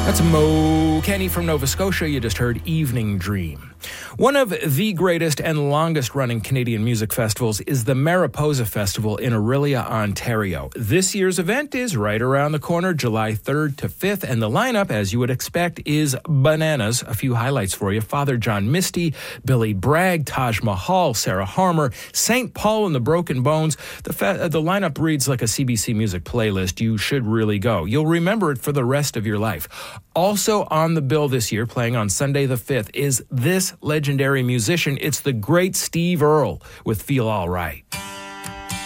That's Mo Kenny from Nova Scotia. You just heard Evening Dream. One of the greatest and longest-running Canadian music festivals is the Mariposa Festival in Orillia, Ontario. This year's event is right around the corner, July 3rd to 5th, and the lineup, as you would expect, is bananas. A few highlights for you. Father John Misty, Billy Bragg, Taj Mahal, Sarah Harmer, St. Paul and the Broken Bones. The lineup reads like a CBC Music playlist. You should really go. You'll remember it for the rest of your life. Also on the bill this year, playing on Sunday the 5th, is this legendary musician. It's the great Steve Earle with Feel All Right.